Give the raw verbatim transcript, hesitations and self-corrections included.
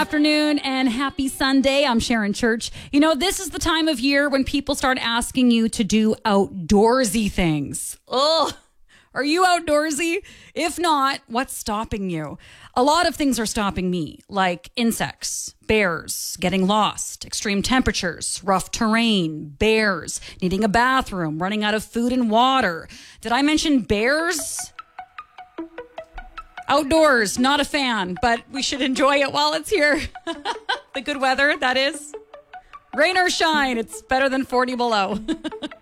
afternoon and happy Sunday. I'm Sharon Church. You know, this is the time of year when people start asking you to do outdoorsy things. Ugh. Are you outdoorsy? If not, what's stopping you? A lot of things are stopping me, like insects, bears, getting lost, extreme temperatures, rough terrain, bears, needing a bathroom, running out of food and water. Did I mention bears? Outdoors, not a fan, but we should enjoy it while it's here. The good weather, that is. Rain or shine, it's better than forty below.